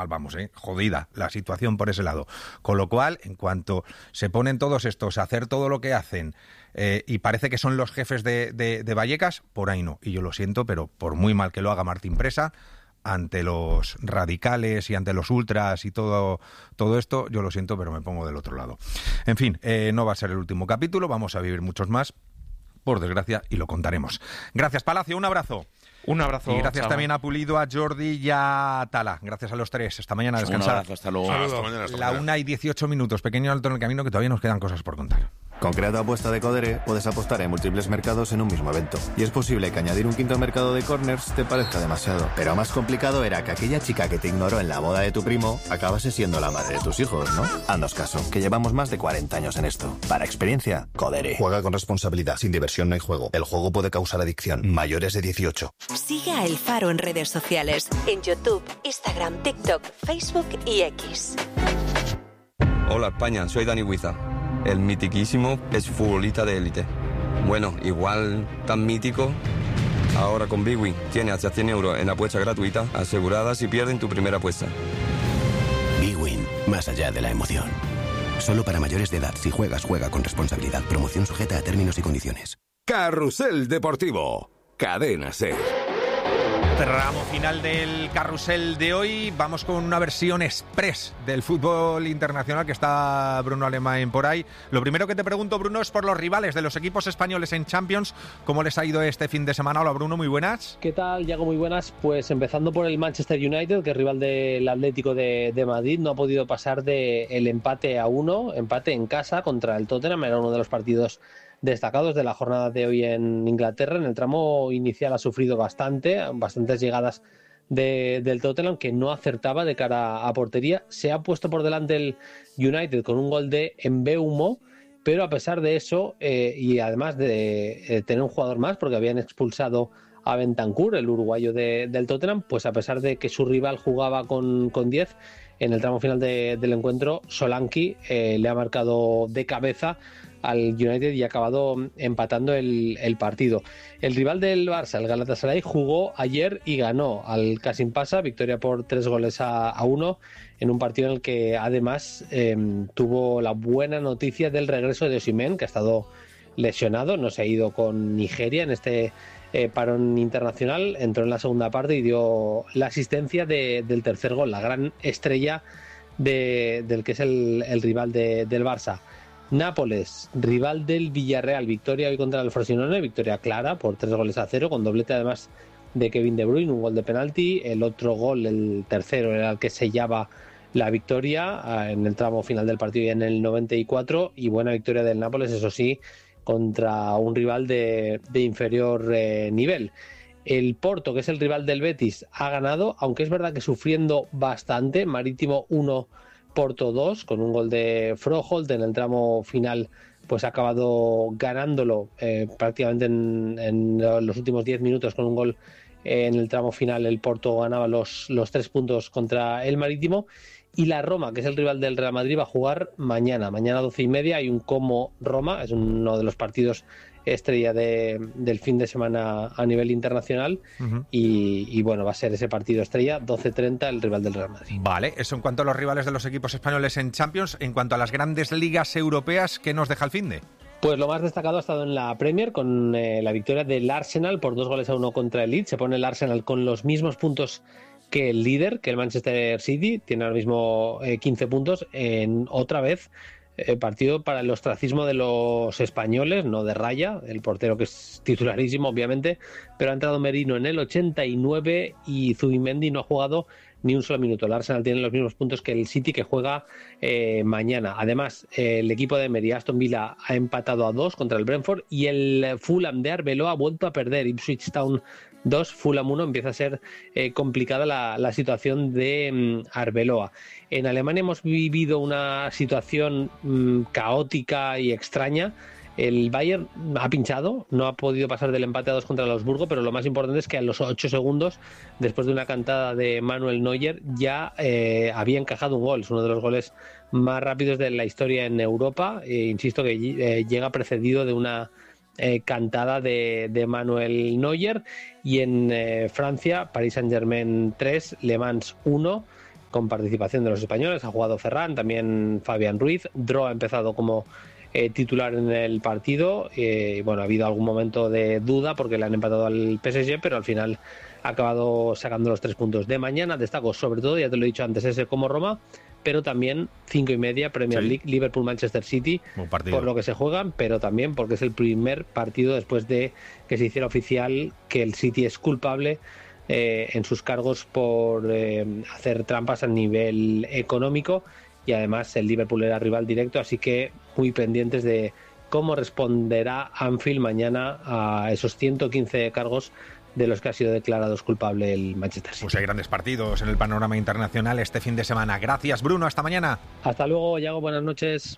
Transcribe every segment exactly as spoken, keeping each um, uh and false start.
mal vamos, ¿eh? Jodida la situación por ese lado. Con lo cual, en cuanto se ponen todos estos a hacer todo lo que hacen eh, y parece que son los jefes de, de, de Vallecas, por ahí no. Y yo lo siento, pero por muy mal que lo haga Martín Presa, ante los radicales y ante los ultras y todo, todo esto, yo lo siento, pero me pongo del otro lado. En fin, eh, no va a ser el último capítulo, vamos a vivir muchos más, por desgracia, y lo contaremos. Gracias, Palacio, un abrazo. Un abrazo. Y gracias chao. también a Pulido, a Jordi y a Tala. Gracias a los tres. Hasta mañana, a descansar. Un abrazo, hasta luego. Ah, hasta mañana, hasta La mañana. una y dieciocho minutos. Pequeño alto en el camino que todavía nos quedan cosas por contar. Con Creato Apuesta de Codere puedes apostar en múltiples mercados en un mismo evento. Y es posible que añadir un quinto mercado de corners te parezca demasiado. Pero más complicado era que aquella chica que te ignoró en la boda de tu primo acabase siendo la madre de tus hijos, ¿no? Haznos caso, que llevamos más de cuarenta años en esto. Para experiencia, Codere. Juega con responsabilidad. Sin diversión no hay juego. El juego puede causar adicción. Mayores de dieciocho. Sigue a El Faro en redes sociales. En YouTube, Instagram, TikTok, Facebook y X. Hola España, soy Dani Huiza. El mitiquísimo es futbolista de élite. Bueno, igual tan mítico. Ahora con Bwin tiene hasta cien euros en apuesta gratuita asegurada si pierden tu primera apuesta. Bwin, más allá de la emoción. Solo para mayores de edad. Si juegas, juega con responsabilidad. Promoción sujeta a términos y condiciones. Carrusel Deportivo. Cadena SER. Tramo final del carrusel de hoy. Vamos con una versión express del fútbol internacional, que está Bruno Alemán por ahí. Lo primero que te pregunto, Bruno, es por los rivales de los equipos españoles en Champions. ¿Cómo les ha ido este fin de semana? Hola, Bruno, muy buenas. ¿Qué tal, Yago? Muy buenas. Pues empezando por el Manchester United, que es rival del Atlético de, de Madrid, no ha podido pasar del empate a uno, empate en casa contra el Tottenham. Era uno de los partidos destacados de la jornada de hoy en Inglaterra. En el tramo inicial ha sufrido bastante, bastantes llegadas de, del Tottenham, que no acertaba de cara a portería. Se ha puesto por delante el United con un gol de Mbeumo, pero a pesar de eso, eh, y además de eh, tener un jugador más, porque habían expulsado a Bentancur, el uruguayo de, del Tottenham, pues a pesar de que su rival jugaba con, con diez, en el tramo final de, del encuentro, Solanke eh, le ha marcado de cabeza al United y ha acabado empatando el, el partido. El rival del Barça, el Galatasaray, jugó ayer y ganó al Kasimpasa, victoria por tres goles a, a uno, en un partido en el que además eh, tuvo la buena noticia del regreso de Osimhen, que ha estado lesionado, no se ha ido con Nigeria en este eh, parón internacional, entró en la segunda parte y dio la asistencia de, del tercer gol, la gran estrella de, del que es el, el rival de, del Barça. Nápoles, rival del Villarreal, victoria hoy contra el Frosinone, victoria clara por tres goles a cero, con doblete además de Kevin De Bruyne, un gol de penalti. El otro gol, el tercero, era el que sellaba la victoria en el tramo final del partido y en el noventa y cuatro, y buena victoria del Nápoles, eso sí, contra un rival de, de inferior eh, nivel. El Porto, que es el rival del Betis, ha ganado, aunque es verdad que sufriendo bastante. Marítimo uno, Porto dos, con un gol de Froholt en el tramo final, pues ha acabado ganándolo eh, prácticamente en, en los últimos diez minutos con un gol eh, en el tramo final. El Porto ganaba los, los tres puntos contra el Marítimo. Y la Roma, que es el rival del Real Madrid, va a jugar mañana, mañana a doce y media. Hay un Como Roma, es uno de los partidos estrella de, del fin de semana a nivel internacional. Uh-huh. y, y bueno, va a ser ese partido estrella, doce treinta, el rival del Real Madrid. Vale, eso en cuanto a los rivales de los equipos españoles en Champions. En cuanto a las grandes ligas europeas, ¿qué nos deja el finde? Pues lo más destacado ha estado en la Premier, con eh, la victoria del Arsenal por dos goles a uno contra el Leeds. Se pone el Arsenal con los mismos puntos que el líder, que el Manchester City, tiene ahora mismo eh, quince puntos, en otra vez eh, partido para el ostracismo de los españoles, no de Raya, el portero que es titularísimo obviamente, pero ha entrado Merino en el ochenta y nueve y Zubimendi no ha jugado ni un solo minuto. El Arsenal tiene los mismos puntos que el City, que juega eh, mañana. Además, eh, el equipo de Emery, Aston Villa, ha empatado a dos contra el Brentford, y el Fulham de Arbeloa ha vuelto a perder. Ipswich Town dos, Fulham uno. Empieza a ser eh, complicada la, la situación de mm, Arbeloa. En Alemania hemos vivido una situación mm, caótica y extraña. El Bayern ha pinchado, no ha podido pasar del empate a dos contra el Augsburgo, pero lo más importante es que a los ocho segundos, después de una cantada de Manuel Neuer, ya eh, había encajado un gol. Es uno de los goles más rápidos de la historia en Europa. Eh, insisto que eh, llega precedido de una eh, cantada de, de Manuel Neuer. Y en eh, Francia, Paris Saint-Germain tres, Le Mans uno. con participación de los españoles. Ha jugado Ferran, también Fabián Ruiz. Dro ha empezado como eh, titular en el partido. Eh, bueno, ha habido algún momento de duda porque le han empatado al P S G, pero al final ha acabado sacando los tres puntos. De mañana destaco sobre todo, ya te lo he dicho antes, ese como Roma, pero también cinco y media Premier sí. League, Liverpool-Manchester City, por lo que se juegan, pero también porque es el primer partido después de que se hiciera oficial que el City es culpable eh, en sus cargos por eh, hacer trampas a nivel económico, y además el Liverpool era rival directo, así que muy pendientes de cómo responderá Anfield mañana a esos ciento quince cargos de los que ha sido declarados culpable el Manchester City. Pues hay grandes partidos en el panorama internacional este fin de semana. Gracias, Bruno. Hasta mañana. Hasta luego, Yago. Buenas noches.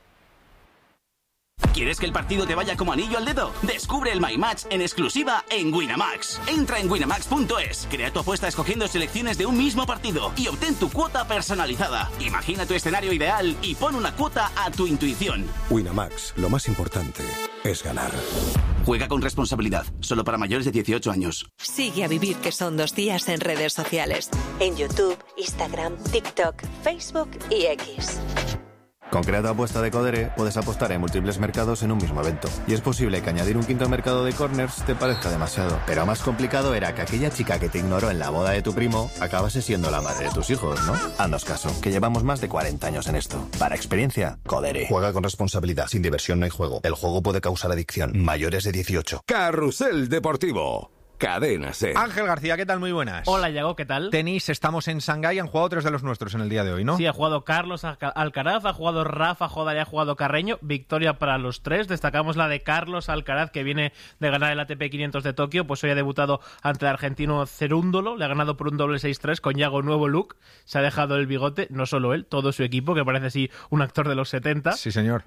¿Quieres que el partido te vaya como anillo al dedo? Descubre el My Match en exclusiva en Winamax. Entra en winamax punto es, crea tu apuesta escogiendo selecciones de un mismo partido y obtén tu cuota personalizada. Imagina tu escenario ideal y pon una cuota a tu intuición. Winamax, lo más importante es ganar. Juega con responsabilidad, solo para mayores de dieciocho años. Sigue a Vivir que son dos días en redes sociales. En YouTube, Instagram, TikTok, Facebook y X. Con Crea tu apuesta de Codere puedes apostar en múltiples mercados en un mismo evento. Y es posible que añadir un quinto mercado de corners te parezca demasiado. Pero más complicado era que aquella chica que te ignoró en la boda de tu primo acabase siendo la madre de tus hijos, ¿no? Haznos caso, que llevamos más de cuarenta años en esto. Para experiencia, Codere. Juega con responsabilidad. Sin diversión no hay juego. El juego puede causar adicción. Mayores de dieciocho. Carrusel Deportivo. Cadena SER. Ángel García, ¿qué tal? Muy buenas. Hola, Yago, ¿qué tal? Tenis, estamos en Shanghái, han jugado tres de los nuestros en el día de hoy, ¿no? Sí, ha jugado Carlos Alcaraz, ha jugado Rafa Joda y ha jugado Carreño. Victoria para los tres. Destacamos la de Carlos Alcaraz, que viene de ganar el A T P quinientos de Tokio. Pues hoy ha debutado ante el argentino Cerúndolo. Le ha ganado por un doble seis tres con Yago nuevo look. Se ha dejado el bigote, no solo él, todo su equipo, que parece así un actor de los setenta. Sí, señor.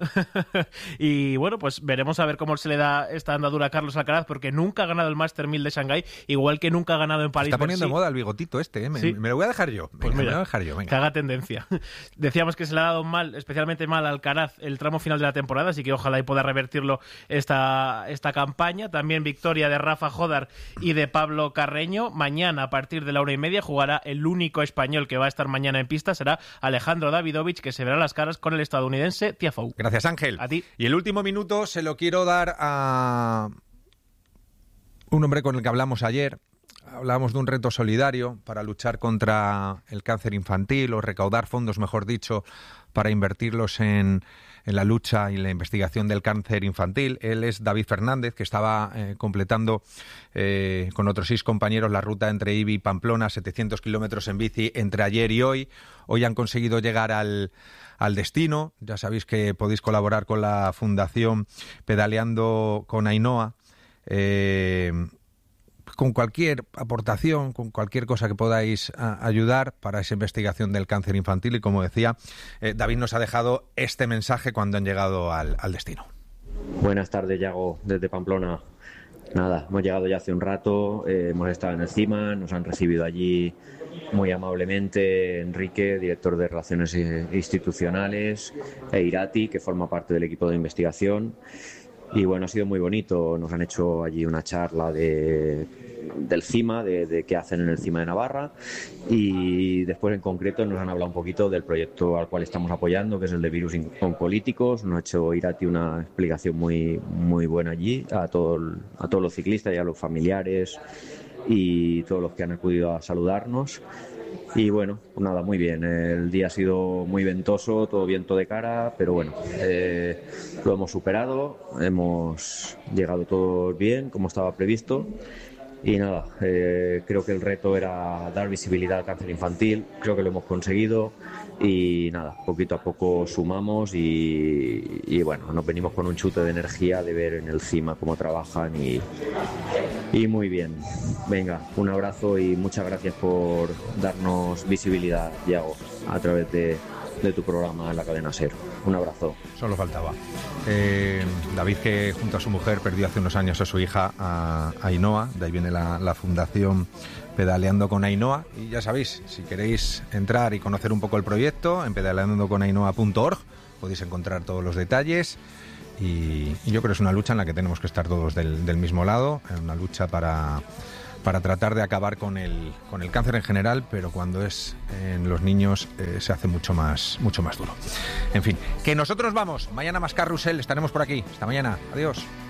Y bueno, pues veremos a ver cómo se le da esta andadura a Carlos Alcaraz, porque nunca ha ganado el Master mil de Shanghái, igual que nunca ha ganado en París. Está poniendo de moda el bigotito este, ¿eh? Me, sí. me lo voy a dejar yo. Venga, pues mira, me lo voy a dejar yo. Venga. Que haga tendencia. Decíamos que se le ha dado mal, especialmente mal a Alcaraz el tramo final de la temporada, así que ojalá y pueda revertirlo esta, esta campaña. También victoria de Rafa Jodar y de Pablo Carreño. Mañana, a partir de la una y media, jugará el único español que va a estar mañana en pista, será Alejandro Davidovich, que se verá las caras con el estadounidense Tiafoe. Gracias, Ángel. A ti. Y el último minuto se lo quiero dar a un hombre con el que hablamos ayer. Hablábamos de un reto solidario para luchar contra el cáncer infantil, o recaudar fondos, mejor dicho, para invertirlos en, en la lucha y la investigación del cáncer infantil. Él es David Fernández, que estaba eh, completando eh, con otros seis compañeros la ruta entre Ibi y Pamplona, setecientos kilómetros en bici entre ayer y hoy. Hoy han conseguido llegar al, al destino. Ya sabéis que podéis colaborar con la Fundación Pedaleando con Ainhoa. Eh, con cualquier aportación, con cualquier cosa que podáis a, ayudar para esa investigación del cáncer infantil. Y como decía, eh, David nos ha dejado este mensaje cuando han llegado al, al destino. Buenas tardes, Yago, desde Pamplona. Nada, hemos llegado ya hace un rato, eh, hemos estado en el CIMA, nos han recibido allí muy amablemente Enrique, director de Relaciones Institucionales, e Irati, que forma parte del equipo de investigación. Y bueno, ha sido muy bonito. Nos han hecho allí una charla de, del CIMA, de, de qué hacen en el CIMA de Navarra, y después en concreto nos han hablado un poquito del proyecto al cual estamos apoyando, que es el de virus oncolíticos. Nos ha hecho Irati una explicación muy, muy buena allí a, todo, a todos los ciclistas y a los familiares y todos los que han acudido a saludarnos. Y bueno, nada, muy bien. El día ha sido muy ventoso, todo viento de cara, pero bueno, eh, lo hemos superado, hemos llegado todos bien, como estaba previsto. Y nada, eh, creo que el reto era dar visibilidad al cáncer infantil, creo que lo hemos conseguido. Y nada, poquito a poco sumamos y, y bueno, nos venimos con un chute de energía de ver en el CIMA cómo trabajan y, y muy bien. Venga, un abrazo y muchas gracias por darnos visibilidad, Yago, a través de, de tu programa en la cadena SER. Un abrazo. Solo faltaba. Eh, David, que junto a su mujer perdió hace unos años a su hija, a Ainhoa, de ahí viene la, la fundación Pedaleando con Ainhoa. Y ya sabéis, si queréis entrar y conocer un poco el proyecto, en pedaleando con ainhoa punto org podéis encontrar todos los detalles. Y, y yo creo que es una lucha en la que tenemos que estar todos del, del mismo lado, una lucha para, para tratar de acabar con el, con el cáncer en general, pero cuando es en los niños eh, se hace mucho más, mucho más duro. En fin, que nosotros vamos. Mañana más Carrusel, estaremos por aquí. Hasta mañana. Adiós.